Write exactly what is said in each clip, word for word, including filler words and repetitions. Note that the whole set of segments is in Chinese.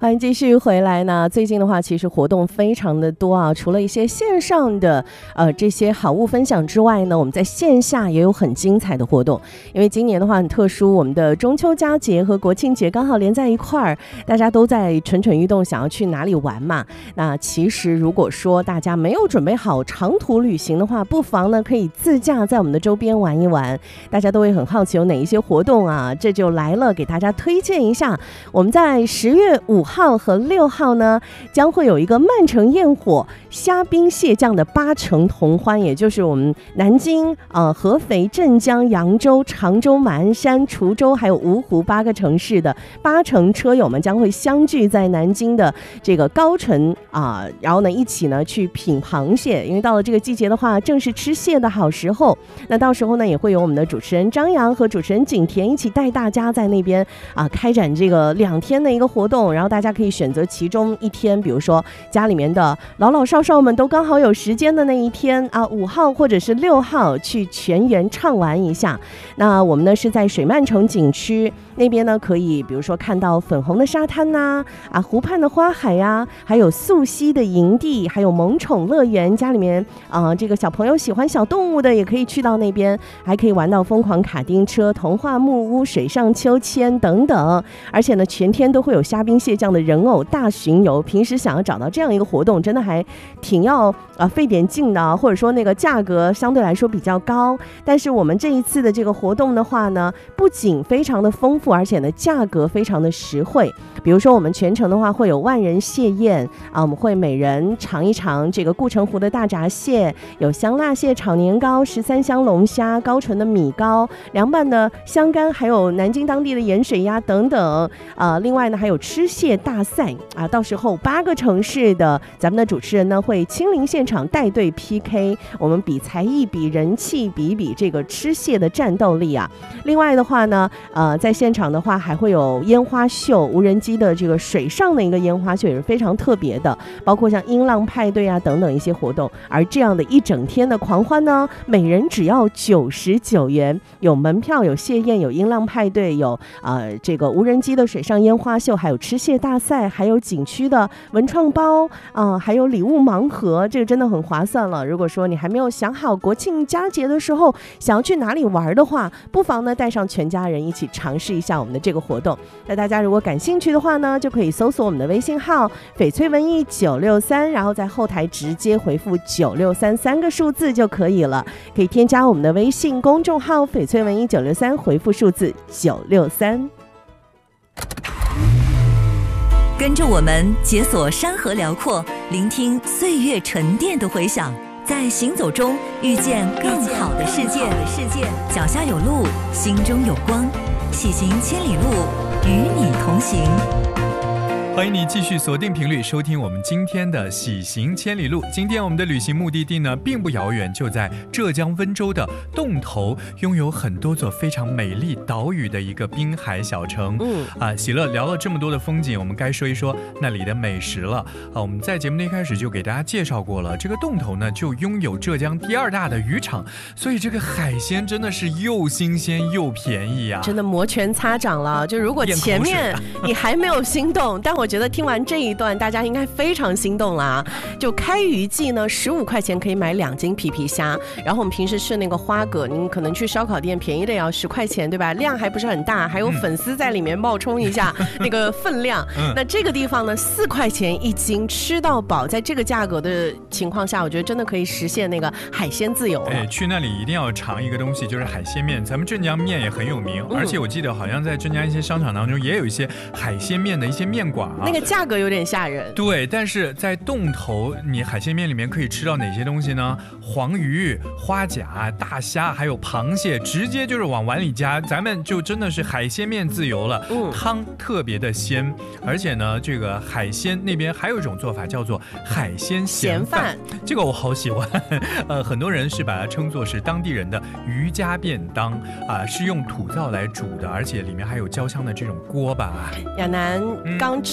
欢迎继续回来呢。最近的话，其实活动非常的多啊，除了一些线上的呃这些好物分享之外呢，我们在线下也有很精彩的活动。因为今年的话很特殊，我们的中秋佳节和国庆节刚好连在一块儿，大家都在蠢蠢欲动，想要去哪里玩嘛。那其实如果说大家没有准备好长途旅行的话，不妨呢可以自驾在我们的周边玩一玩。大家都会很好奇有哪一些活动啊，这就来了，给大家推荐一下。我们在十月五号和六号呢，将会有一个曼城焰火虾兵蟹将的八城同欢，也就是我们南京、呃、合肥、镇江、扬州、常州、马鞍山、滁州还有芜湖八个城市的八城车友们将会相聚在南京的这个高城啊、呃，然后呢一起呢去品螃蟹，因为到了这个季节的话，正是吃蟹的好时候。那到时候呢，也会有我们的主持人张扬和主持人景甜一起带大家在那边啊、呃、开展这个两天的一个活动，然后大家可以选择其中一天，比如说家里面的老老少少们都刚好有时间的那一天啊，五号或者是六号去全员畅玩一下。那我们呢是在水漫城景区那边呢，可以比如说看到粉红的沙滩呐、啊，啊湖畔的花海呀、啊，还有溯溪的营地，还有萌宠乐园。家里面啊、呃，这个小朋友喜欢小动物的，也可以去到那边，还可以玩到疯狂卡丁车、童话木屋、水上秋千等等。而且呢，全天都会有虾兵蟹将的人偶大巡游。平时想要找到这样一个活动，真的还挺要啊、呃、费点劲的，或者说那个价格相对来说比较高。但是我们这一次的这个活动的话呢，不仅非常的丰富，而且呢价格非常的实惠。比如说我们全程的话会有万人蟹宴啊，我们会每人尝一尝这个顾城湖的大闸蟹，有香辣蟹炒年糕、十三香龙虾、高淳的米糕、凉拌的香干，还有南京当地的盐水鸭等等。呃，另外呢还有吃蟹大赛啊，到时候八个城市的咱们的主持人呢会亲临现场带队 P K， 我们比才艺、比人气、比一比这个吃蟹的战斗力啊。另外的话呢，呃，在现场的话还会有烟花秀，无人机的这个水上的一个烟花秀也是非常特别的，包括像音浪派对啊等等一些活动。而这样的一整天的狂欢呢，每人只要九十九元，有门票，有蟹宴，有音浪派对，有呃这个无人机的水上烟花秀，还有吃蟹大赛，还有景区的文创包啊、呃，还有礼物盲盒，这个真的很划算了。如果说你还没有想好国庆佳节的时候想要去哪里玩的话，不妨呢带上全家人一起尝试一下我们的这个活动。那大家如果感兴趣的话呢，就可以搜索我们的微信号翡翠文艺九六三，然后在后台直接回复九六三三个数字就可以了。可以添加我们的微信公众号翡翠文艺九六三，回复数字九六三。 跟着我们解锁山河辽阔，聆听岁月沉淀的回响，在行走中遇见更好的世界。脚下有路，心中有光，喜行千里路，与你同行。 欢迎你继续锁定频率收听我们今天的喜行千里路。今天我们的旅行目的地呢并不遥远，就在浙江温州的洞头，拥有很多座非常美丽岛屿的一个滨海小城。嗯啊，喜乐聊了这么多的风景，我们该说一说那里的美食了。啊，我们在节目的一开始就给大家介绍过了，这个洞头呢就拥有浙江第二大的渔场，所以这个海鲜真的是又新鲜又便宜啊， 真的摩拳擦掌了。就如果前面你还没有心动，但我觉得听完这一段大家应该非常心动啦。就开渔季呢十五块钱可以买两斤皮皮虾，然后我们平时吃那个花蛤，你可能去烧烤店便宜的也要十块钱，对吧？量还不是很大，还有粉丝在里面冒充一下那个分量、嗯、那这个地方呢四块钱一斤吃到饱，在这个价格的情况下，我觉得真的可以实现那个海鲜自由了。 哎，去那里一定要尝一个东西，就是海鲜面。咱们镇江面也很有名、嗯、而且我记得好像在镇江一些商场当中也有一些海鲜面的一些面馆啊， 那个价格有点吓人。 对，但是在洞头你海鲜面里面可以吃到哪些东西呢？黄鱼、花甲、大虾还有螃蟹，直接就是往碗里加，咱们就真的是海鲜面自由了、嗯、汤特别的鲜，而且呢这个海鲜那边还有一种做法叫做海鲜咸饭，这个我好喜欢呃，很多人是把它称作是当地人的渔家便当啊、呃，是用土灶来煮的，而且里面还有焦香的这种锅巴。 亚楠、嗯、刚吃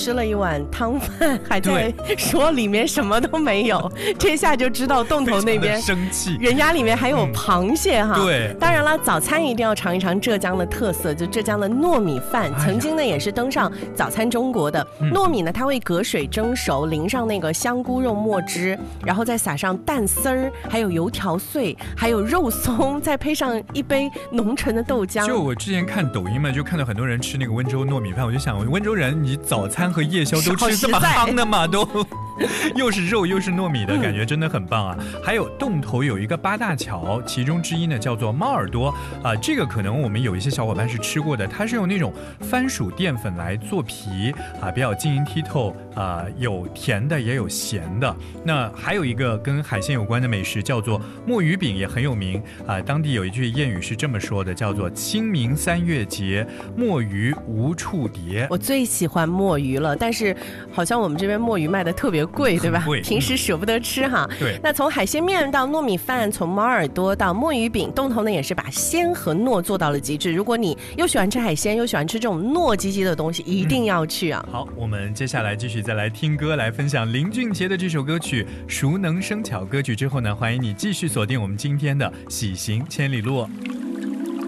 吃了一碗汤饭，还在说里面什么都没有，这下就知道洞头那边生气， 人家里面还有螃蟹哈。 嗯、对， 当然了，早餐一定要尝一尝浙江的特色，就浙江的糯米饭，曾经呢也是登上早餐中国的。哎、糯米呢，它会隔水蒸熟，淋上那个香菇肉末汁，然后再撒上蛋丝儿，还有油条碎，还有肉松，再配上一杯浓醇的豆浆。 就我之前看抖音嘛，就看到很多人吃那个温州糯米饭，我就想，温州人你早餐和夜宵都吃这么夯的吗？都又是肉又是糯米的感觉，真的很棒啊！还有洞头有一个八大桥，其中之一呢叫做猫耳朵啊、呃，这个可能我们有一些小伙伴是吃过的，它是用那种番薯淀粉来做皮啊，比较晶莹剔透啊、呃，有甜的也有咸的。那还有一个跟海鲜有关的美食叫做墨鱼饼，也很有名啊、呃。当地有一句谚语是这么说的，叫做清明三月节，墨鱼无处叠。 我最喜欢墨鱼了，但是好像我们这边墨鱼卖的特别贵，对吧？平时舍不得吃哈。 对。 那从海鲜面到糯米饭，从猫耳朵到墨鱼饼，洞头呢也是把鲜和糯做到了极致。如果你又喜欢吃海鲜，又喜欢吃这种糯唧唧的东西，一定要去啊！ 嗯、好，我们接下来继续再来听歌，来分享林俊杰的这首歌曲《熟能生巧》歌曲之后呢，欢迎你继续锁定我们今天的喜行千里路。